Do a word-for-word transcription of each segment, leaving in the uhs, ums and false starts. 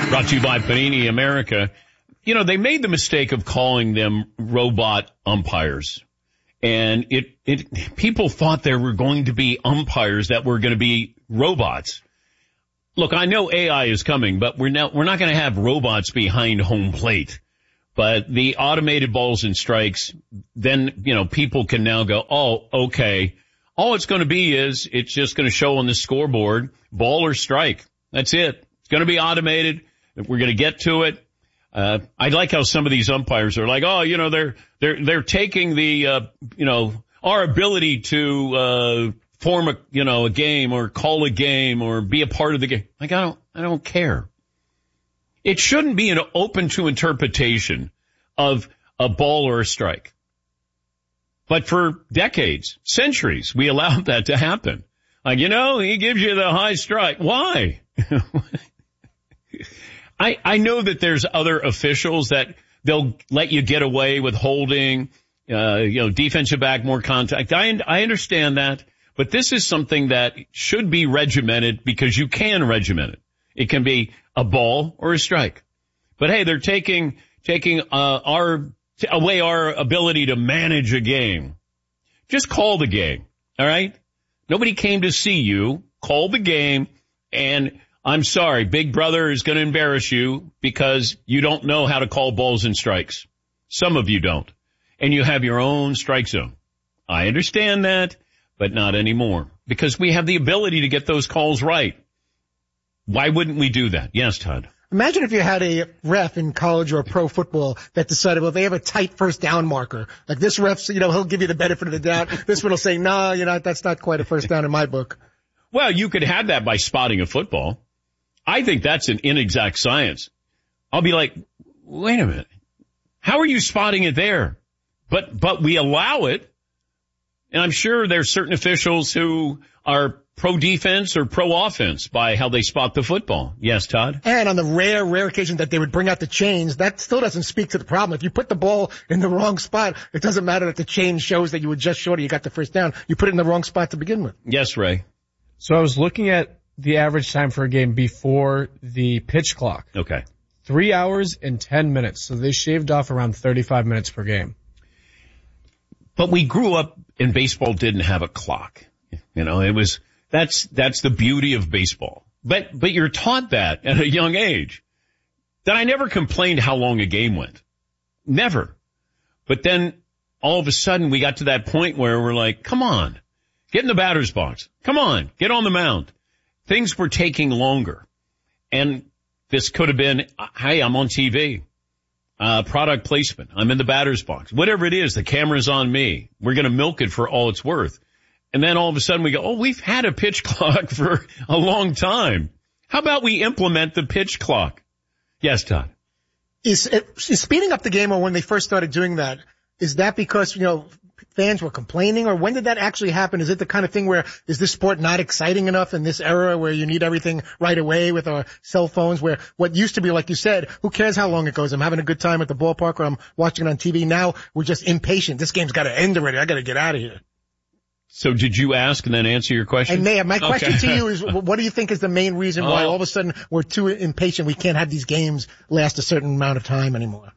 Brought to you by Panini America. You know, they made the mistake of calling them robot umpires. And it, it, people thought there were going to be umpires that were going to be robots. Look, I know A I is coming, but we're now, we're not going to have robots behind home plate. But the automated balls and strikes, then, you know, people can now go, oh, okay. All it's going to be is it's just going to show on the scoreboard, ball or strike. That's it. It's going to be automated. We're going to get to it. Uh, I like how some of these umpires are like, oh, you know, they're, they're, they're taking the, uh, you know, our ability to, uh, form a, you know, a game or call a game or be a part of the game. Like, I don't, I don't care. It shouldn't be an open to interpretation of a ball or a strike. But for decades, centuries, we allowed that to happen. Like, you know, he gives you the high strike. Why? I, I know that there's other officials that they'll let you get away with holding, uh, you know, defensive back, more contact. I, I understand that, but this is something that should be regimented because you can regiment it. It can be a ball or a strike. But hey, they're taking, taking, uh, our, away our ability to manage a game. Just call the game. All right. Nobody came to see you. Call the game, and I'm sorry, Big Brother is going to embarrass you because you don't know how to call balls and strikes. Some of you don't. And you have your own strike zone. I understand that, but not anymore because we have the ability to get those calls right. Why wouldn't we do that? Yes, Todd. Imagine if you had a ref in college or pro football that decided, well, they have a tight first down marker. Like this ref, you know, he'll give you the benefit of the doubt. This one will say, no, nah, you know, that's not quite a first down in my book. Well, you could have that by spotting a football. I think that's an inexact science. I'll be like, wait a minute. How are you spotting it there? But, but we allow it. And I'm sure there's certain officials who are pro defense or pro offense by how they spot the football. Yes, Todd? And on the rare, rare occasion that they would bring out the chains, that still doesn't speak to the problem. If you put the ball in the wrong spot, it doesn't matter that the chain shows that you were just short or you got the first down. You put it in the wrong spot to begin with. Yes, Ray. So I was looking at the average time for a game before the pitch clock. Okay. Three hours and ten minutes. So they shaved off around thirty-five minutes per game. But we grew up and baseball didn't have a clock. You know, it was, that's, that's the beauty of baseball. But, but you're taught that at a young age. That I never complained how long a game went. Never. But then all of a sudden we got to that point where we're like, come on, get in the batter's box. Come on, get on the mound. Things were taking longer. And this could have been, hey, I'm on T V. Uh, product placement. I'm in the batter's box. Whatever it is, the camera's on me. We're going to milk it for all it's worth. And then all of a sudden we go, oh, we've had a pitch clock for a long time. How about we implement the pitch clock? Yes, Todd. Is, is speeding up the game, or when they first started doing that, is that because, you know, fans were complaining, or when did that actually happen? Is it the kind of thing where is this sport not exciting enough in this era where you need everything right away with our cell phones, where what used to be, like you said, who cares how long it goes? I'm having a good time at the ballpark or I'm watching it on T V. Now we're just impatient. This game's got to end already. I got to get out of here. So did you ask and then answer your question? I may have. My question okay. to you is, what do you think is the main reason why oh. all of a sudden we're too impatient? We can't have these games last a certain amount of time anymore.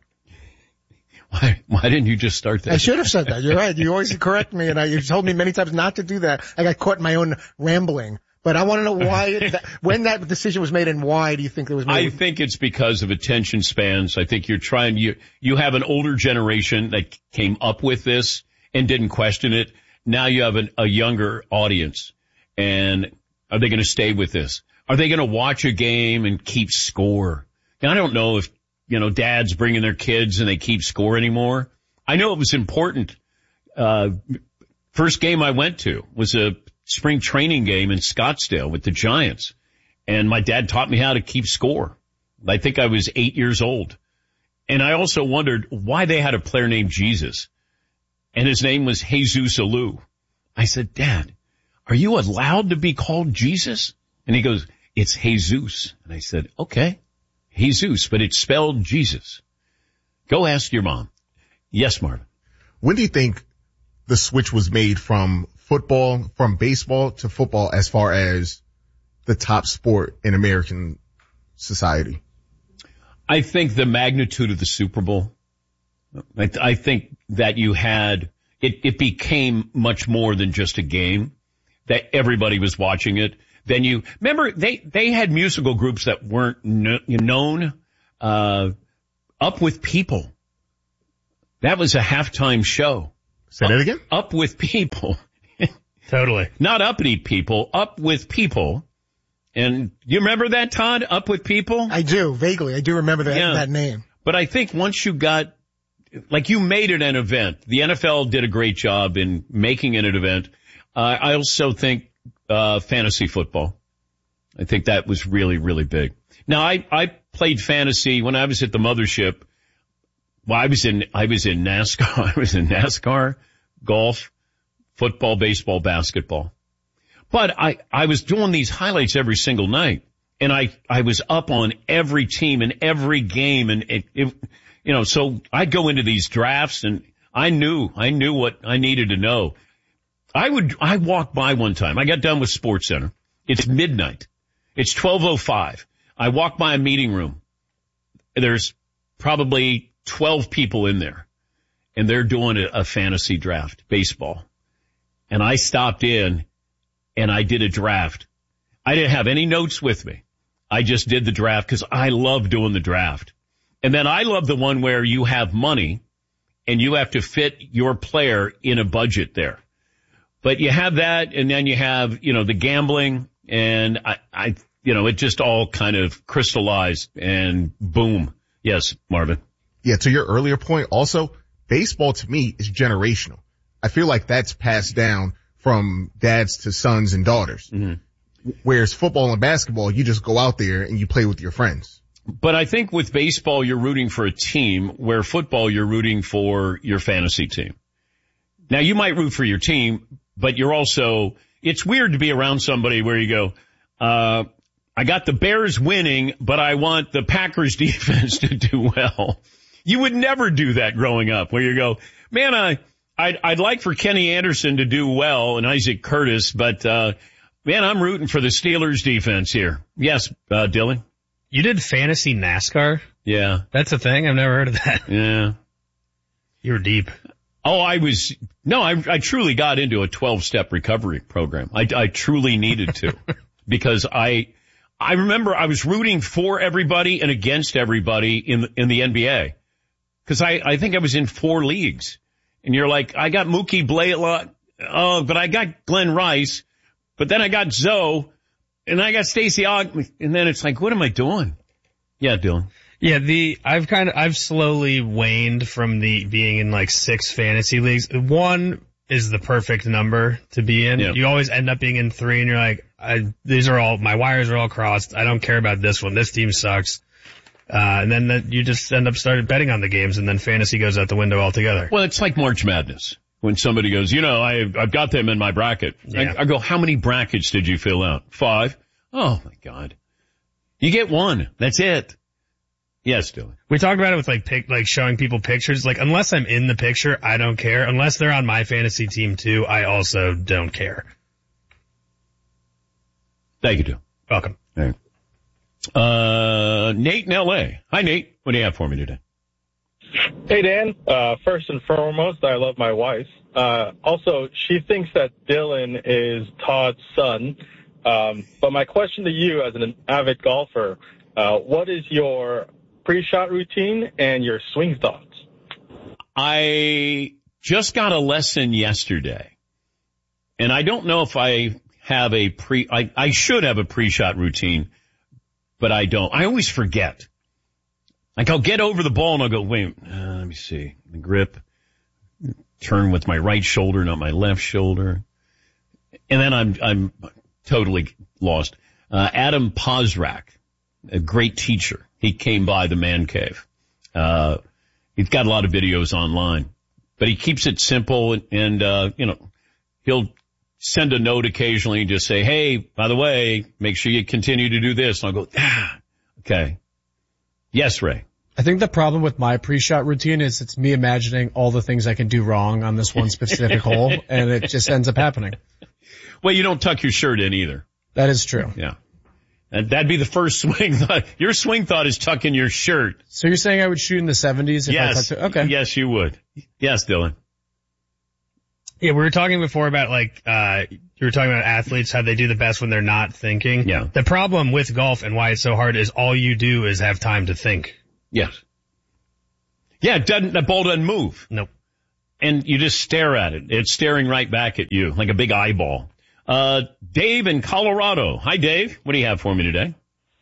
Why, why didn't you just start that? I should have said that. You're right. You always correct me, and I, you told me many times not to do that. I got caught in my own rambling. But I want to know why, that, when that decision was made, and why do you think it was made? I think it's because of attention spans. I think you're trying, you, you have an older generation that came up with this and didn't question it. Now you have an, a younger audience. And are they going to stay with this? Are they going to watch a game and keep score? Now, I don't know if, you know, dads bringing their kids and they keep score anymore. I know it was important. Uh, first game I went to was a spring training game in Scottsdale with the Giants. And my dad taught me how to keep score. I think I was eight years old. And I also wondered why they had a player named Jesus. And his name was Jesus Alou. I said, Dad, are you allowed to be called Jesus? And he goes, it's Jesus. And I said, okay, Jesus, but it's spelled Jesus. Go ask your mom. Yes, Marvin. When do you think the switch was made from football, from baseball to football as far as the top sport in American society? I think the magnitude of the Super Bowl, I, th- I think that you had, it, it became much more than just a game, that everybody was watching it. Then you, remember, they, they had musical groups that weren't kn- known, uh, Up With People. That was a halftime show. Say that again? Up, up With People. Totally. Not uppity people, Up With People. And you remember that, Todd? Up With People? I do, vaguely. I do remember that, Yeah. that name. But I think once you got, like you made it an event. The N F L did a great job in making it an event. Uh, I also think, uh, fantasy football. I think that was really, really big. Now I, I played fantasy when I was at the mothership. Well, I was in, I was in NASCAR. I was in NASCAR, golf, football, baseball, basketball. But I, I was doing these highlights every single night. And I, I was up on every team and every game. And it, it, you know, so I'd go into these drafts and I knew, I knew what I needed to know. I would, I walked by one time. I got done with Sports Center. It's midnight. It's twelve oh five. I walk by a meeting room. There's probably twelve people in there and they're doing a, a fantasy draft, baseball. And I stopped in and I did a draft. I didn't have any notes with me. I just did the draft because I love doing the draft. And then I love the one where you have money and you have to fit your player in a budget there. But you have that and then you have, you know, the gambling and I, I, you know, it just all kind of crystallized and boom. Yes, Marvin. Yeah, to your earlier point, also, baseball to me is generational. I feel like that's passed down from dads to sons and daughters. Mm-hmm. Whereas football and basketball, you just go out there and you play with your friends. But I think with baseball, you're rooting for a team, where football, you're rooting for your fantasy team. Now, you might root for your team, but you're also, it's weird to be around somebody where you go, uh, I got the Bears winning, but I want the Packers defense to do well. You would never do that growing up, where you go, man, I, I'd, I'd like for Kenny Anderson to do well and Isaac Curtis, but, uh, man, I'm rooting for the Steelers defense here. Yes, uh, Dylan? You did fantasy NASCAR? Yeah. That's a thing? I've never heard of that. Yeah. You were deep. Oh, I was, no, I, I truly got into a twelve-step recovery program. I, I truly needed to because I, I remember I was rooting for everybody and against everybody in, in the N B A. Cause I, I think I was in four leagues and you're like, I got Mookie Blaylock, oh, but I got Glenn Rice, but then I got Zoe and I got Stacey Ogg, and then it's like, what am I doing? Yeah, Dylan. Yeah, the, I've kind of, I've slowly waned from the being in like six fantasy leagues. One is the perfect number to be in. Yep. You always end up being in three and you're like, I, these are all, my wires are all crossed. I don't care about this one. This team sucks. Uh, and then the, you just end up started betting on the games and then fantasy goes out the window altogether. Well, it's like March Madness. When somebody goes, you know, I, I've got them in my bracket. Yeah. I, I go, how many brackets did you fill out? Five? Oh my God. You get one. That's it. Yes, Dylan. We talked about it with like pic, like showing people pictures. Like unless I'm in the picture, I don't care. Unless they're on my fantasy team too, I also don't care. Thank you, Dylan. Welcome. Right. Uh, Nate in L A. Hi, Nate. What do you have for me today? Hey, Dan. Uh, first and foremost, I love my wife. Uh, also, she thinks that Dylan is Todd's son. Um, but my question to you as an avid golfer, uh, what is your pre-shot routine and your swing thoughts? I just got a lesson yesterday, and I don't know if I have a pre, I, I should have a pre-shot routine, but I don't. I always forget. Like I'll get over the ball and I'll go, wait, uh, let me see. The grip, turn with my right shoulder, not my left shoulder. And then I'm, I'm totally lost. Uh, Adam Pozrak, a great teacher. He came by the man cave. Uh, he's got a lot of videos online, but he keeps it simple and, and uh, you know, he'll send a note occasionally and just say, hey, by the way, make sure you continue to do this. And I'll go, ah, okay. Yes, Ray. I think the problem with my pre-shot routine is it's me imagining all the things I can do wrong on this one specific hole, and it just ends up happening. Well, you don't tuck your shirt in either. That is true. Yeah. And that'd be the first swing thought. Your swing thought is tuck in your shirt. So you're saying I would shoot in the seventies if yes. I tucked it? Okay. Yes, you would. Yes, Dylan. Yeah, we were talking before about like, uh, you were talking about athletes, how they do the best when they're not thinking. Yeah. The problem with golf and why it's so hard is all you do is have time to think. Yes. Yeah, it doesn't, that ball doesn't move. Nope. And you just stare at it. It's staring right back at you like a big eyeball. Uh, Dave in Colorado. Hi, Dave. What do you have for me today?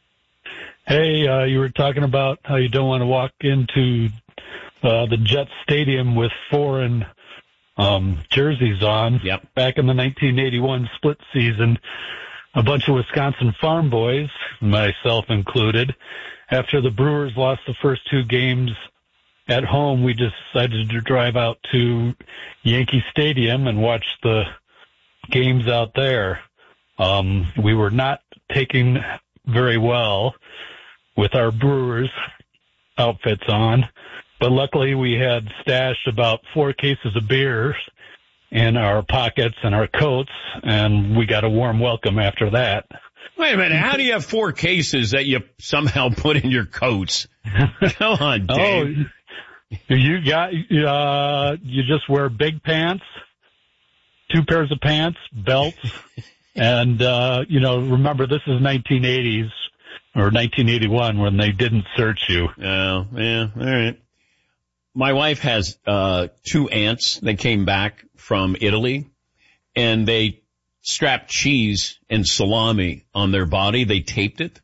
Hey, uh, you were talking about how you don't want to walk into uh, the Jets Stadium with foreign um, jerseys on. Yep. Back in the nineteen eighty-one split season, a bunch of Wisconsin farm boys, myself included, after the Brewers lost the first two games at home, we decided to drive out to Yankee Stadium and watch the games out there. Um, we were not taking very well with our Brewers outfits on, but luckily we had stashed about four cases of beers in our pockets and our coats, and we got a warm welcome after that. Wait a minute, how do you have four cases that you somehow put in your coats? Come on, Dave. Oh, you got, uh, you just wear big pants, two pairs of pants, belts, and, uh, you know, remember this is nineteen eighties or nineteen eighty-one when they didn't search you. Oh, yeah, all right. My wife has, uh, two aunts that came back from Italy, and they strapped cheese and salami on their body. They taped it,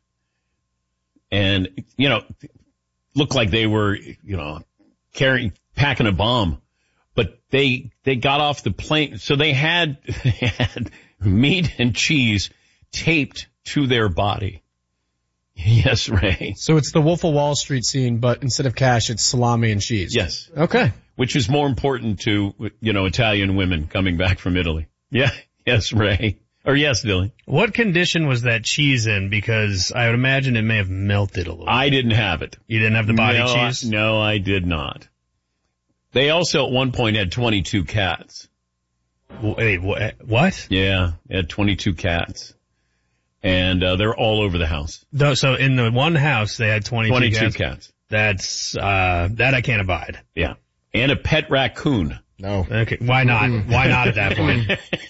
and, you know, looked like they were, you know, carrying, packing a bomb. But they, they got off the plane, so they had, they had meat and cheese taped to their body. Yes, Ray. So it's the Wolf of Wall Street scene, but instead of cash, it's salami and cheese. Yes. Okay. Which is more important to, you know, Italian women coming back from Italy. Yeah. Yes, Ray. Or yes, Dylan. What condition was that cheese in? Because I would imagine it may have melted a little. I didn't have it. You didn't have the body no, cheese? I, no, I did not. They also at one point had twenty-two cats. Wait, what? Yeah, they had twenty-two cats. And uh, they're all over the house. So in the one house, they had twenty-two, twenty-two cats? cats. That's, uh, that I can't abide. Yeah. And a pet raccoon. No. Okay, why not? Why not at that point?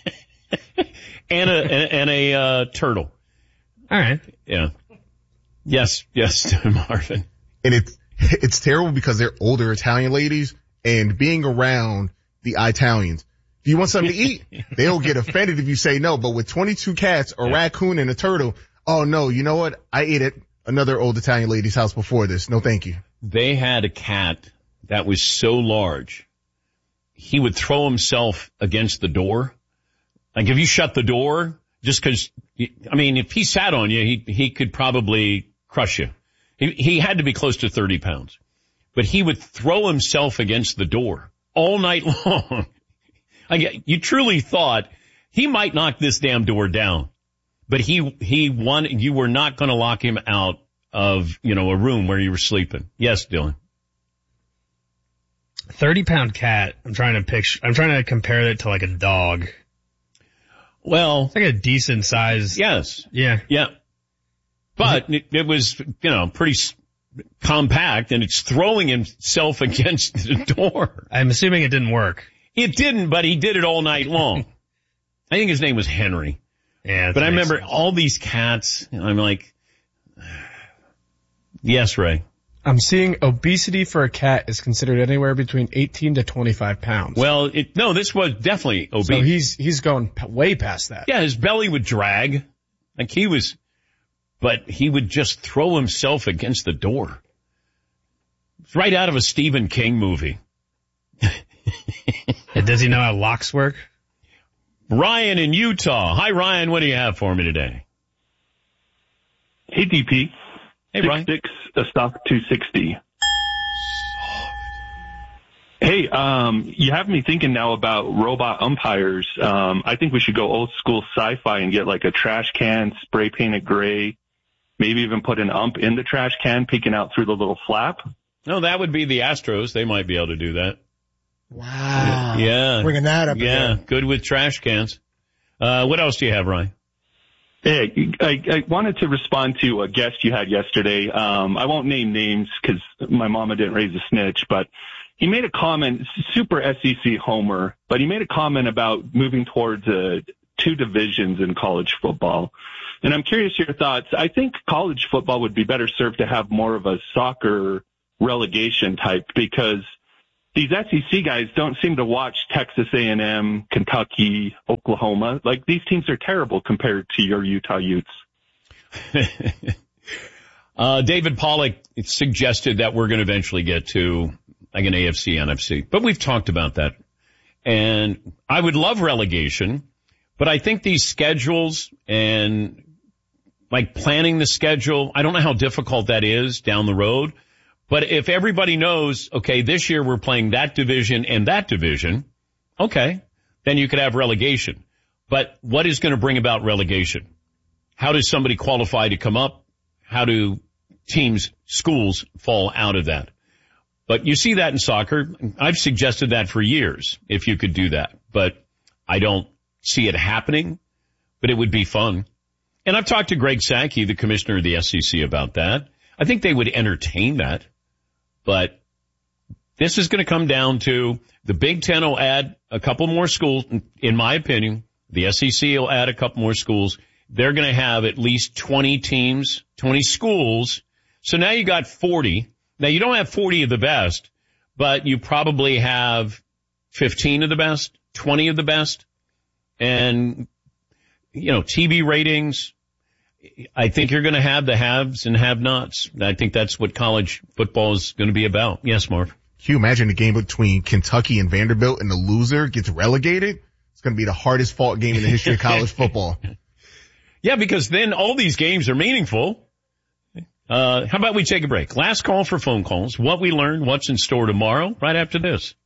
and a, and, and a, uh, turtle. All right. Yeah. Yes, yes, Marvin. And it's, it's terrible because they're older Italian ladies, and being around the Italians, do you want something to eat? They'll get offended if you say no, but with twenty-two cats, a yeah. raccoon, and a turtle, oh no, you know what? I ate at another old Italian lady's house before this. No thank you. They had a cat that was so large, he would throw himself against the door. Like if you shut the door, just cause, I mean, if he sat on you, he, he could probably crush you. He, he had to be close to thirty pounds, but he would throw himself against the door all night long. I, you truly thought he might knock this damn door down, but he, he wanted, you were not going to lock him out of, you know, a room where you were sleeping. Yes, Dylan. thirty pound cat. I'm trying to picture, I'm trying to compare it to like a dog. Well, it's like a decent size. Yes. Yeah. Yeah. But it, it was, you know, pretty compact, and it's throwing himself against the door. I'm assuming it didn't work. It didn't, but he did it all night long. I think his name was Henry. Yeah. But I remember sense. all these cats, and I'm like, yes, Ray. I'm seeing obesity for a cat is considered anywhere between eighteen to twenty-five pounds. Well, it, no, this was definitely obese. So he's, he's going p- way past that. Yeah, his belly would drag. Like he was, but he would just throw himself against the door. It's right out of a Stephen King movie. Does he know how locks work? Ryan in Utah. Hi, Ryan. What do you have for me today? Hey, D P. Hey, six, Ryan. Six, a stock two sixty. Hey, um, you have me thinking now about robot umpires. Um, I think we should go old school sci-fi and get like a trash can, spray paint it gray, maybe even put an ump in the trash can peeking out through the little flap. No, that would be the Astros. They might be able to do that. Wow. Yeah. Bringing that up Yeah. again. Good with trash cans. Uh, what else do you have, Ryan? Hey, I, I wanted to respond to a guest you had yesterday. Um, I won't name names because my mama didn't raise a snitch, but he made a comment, super S E C homer, but he made a comment about moving towards uh, two divisions in college football. And I'm curious your thoughts. I think college football would be better served to have more of a soccer relegation type, because these S E C guys don't seem to watch Texas A and M, Kentucky, Oklahoma. Like, these teams are terrible compared to your Utah Utes. uh, David Pollack suggested that we're going to eventually get to like an A F C, N F C, but we've talked about that. And I would love relegation, but I think these schedules and like planning the schedule, I don't know how difficult that is down the road. But if everybody knows, okay, this year we're playing that division and that division, okay, then you could have relegation. But what is going to bring about relegation? How does somebody qualify to come up? How do teams, schools fall out of that? But you see that in soccer. I've suggested that for years, if you could do that. But I don't see it happening, but it would be fun. And I've talked to Greg Sankey, the commissioner of the S E C, about that. I think they would entertain that. But this is going to come down to the Big Ten will add a couple more schools, in my opinion. The S E C will add a couple more schools. They're going to have at least twenty teams, twenty schools. So now you got forty. Now you don't have forty of the best, but you probably have fifteen of the best, twenty of the best. And, you know, T V ratings, I think you're going to have the haves and have-nots. I think that's what college football is going to be about. Yes, Marv. Can you imagine the game between Kentucky and Vanderbilt and the loser gets relegated? It's going to be the hardest fought game in the history of college football. Yeah, because then all these games are meaningful. Uh, how about we take a break? Last call for phone calls. What we learned, what's in store tomorrow, right after this.